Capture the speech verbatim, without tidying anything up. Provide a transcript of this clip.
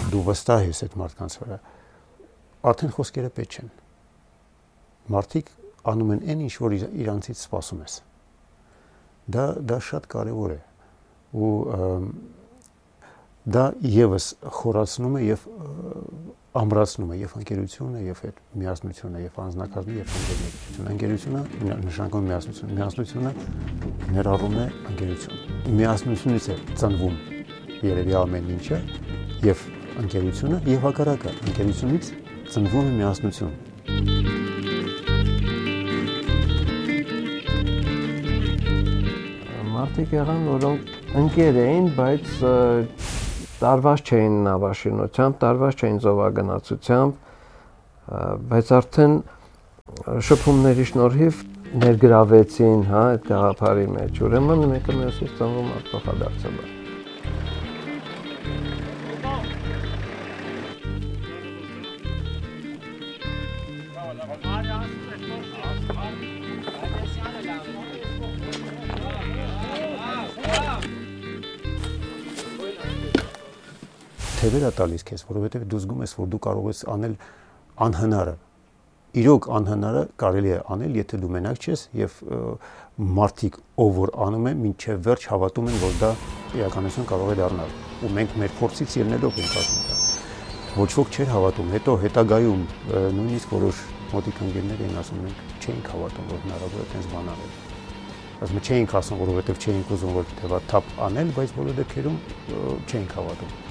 դու վստահ ես այդ մարդկանց վրա, արդեն խոսքերը պետք չեն։ Մարդիկ անում են այն ինչ որ իրանցից սպասում ես։ Դա դա շատ կարևոր է ու դա եւս խորացնում է եւ ամրացնում է եւ ընկերությունը եւ այդ միասնությունը եւ անձնակազմը եւ ընկերությունը։ Ընկերությունը նշանակում է միասնություն, միասնությունը ներառում է ընկերություն։ Միասնությունից է ծնվում երևի ամեն ինչը եւ ընկերությունը եւ հակառակը, ընկերությունից ծնվում է միասնություն։ Մարդիկ եղան, որոնք ընկեր էին, բայց տարված չէին նավաշինությամբ, տարված չէին զովագնացությամբ, բայց արդեն շփումների շնորհիվ ներգրավեցին, հա, այդ գաղափարի մեջ։ Ուրեմն մեկը մյուսից ծնվում է փոխադարձաբար։ Թևեր է տալիս քեզ, որովհետև դու զգում ես, որ դու կարող ես անել անհնարը։ Իրոք անհնարը կարելի է անել, եթե դու մենակ ես եւ մարդիկ, ով որ անում է, մինչեւ վերջ հավատում են, որ դա իրականություն կարող է դառնալ։ Ու մենք մեր փորձից ելնելով ենք ասում դա։ Ոչ ոք չէր հավատում, հետո հետագայում նույնիսկ որոշ մոտիկ ընկերներ էին ասում, մենք չէինք հավատում, որ հնարավոր է այդպես բան անել։ Ասում չէինք ասում, որովհետև չէինք ուզում որ թեվա թափ անել, բայց բոլոր դեպքերում չէինք հավատում։